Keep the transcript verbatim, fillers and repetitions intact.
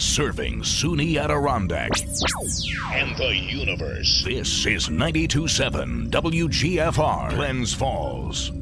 serving SUNY Adirondack and the universe. This is ninety-two point seven W G F R, Glens Falls.